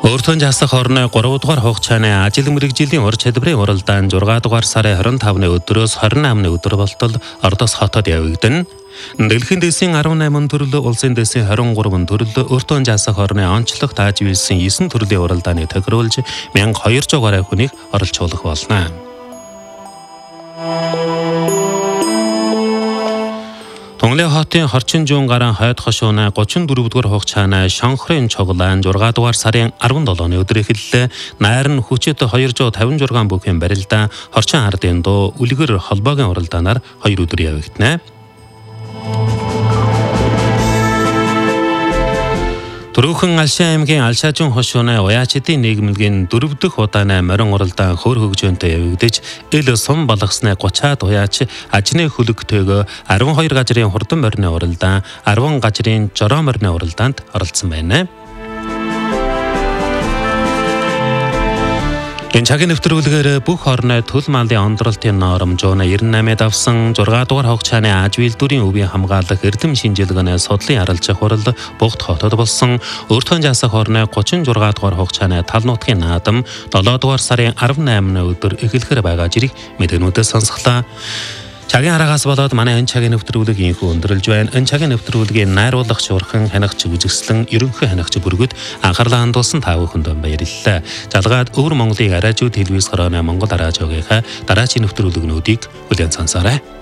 Өөртөө жасах орны 3 дугаар хугацааны ажил мэргэжлийн ур чадварын уралдаан 6 дугаар сарын 25-ны өдрөөс 28-ны өдөр болтол Ордос хотод явагдана. Дэлхийн дэсийн 18 төрөл, улсын дэсийн 23 төрөл, өөртөө жасах орны онцлог тааж билсэн 9 төрлийн уралдааны тохируулж 1200 гаруй хүнийг оролцуулах болно. Тонглын хотын Хорчин Жуун гараан хойд хошууны 34 дугаар хугацааны шонхрын цуглаан 6 дугаар сарын 17-ны өдөр эхэллээ. Найр нь хүчит 256 бүхэн барилдаа Хорчин ардын дуу үлгэр холбоогийн уралдаанаар 2 өдөр явагдана. Түрүүхэн Алшаа аймгийн Алшаажун хошууны Уяачдын нийгэмлэгийн 4 дахь удааны морин уралдаан хөр хөгжөөнтэй явагдаж, ил сум балгасны 30-аад уяач ажны хөлөгтэйгөө 12 газрын хурдан морины уралдаан, 10 газрын жороо морины уралдаанд оролцсон байна. Энэ цагийн нэвтрүүлгээр бүх орны төл малын ондролтын ноором жууна 98-д авсан 6 дугаар хугацааны ажил дүрийн өвийн хамгаалах эрдэм шинжилгээний судлын яралцах хурал Бугт хотод болсон. Өөртөө жасах орны 36 дугаар хугацааны тал нутгийн наадам 7 дугаар сарын 18-ны өдөр эхлэхээр байгаа жирийг мэдээнүүдээс сонсглаа. Цагийн аргаас болоод манай энэ цагийн нэвтрүүлэг инхүү өндөрлж байна. Энэ цагийн нэвтрүүлгийн найруулах шуурхан хянагч үзэсгэлэн ерөнхий хянагч бүргэд анхаарлаа хандуулсан та бүхэнд баярлалаа. Жалгаад өвөр Монголын радио телевиз хорооны Монгол радиогийнхаа дараагийн нэвтрүүлгнүүдийг хүлээн сонсоорой.